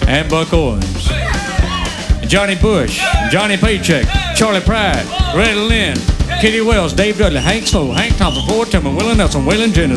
and Buck Owens. Johnny Bush, Johnny Paycheck, Charlie Pride, Red Lynn, Kitty Wells, Dave Dudley, Hank Snow, Hank Thompson, Floyd Timber, Willie Nelson, Waylon Jennings,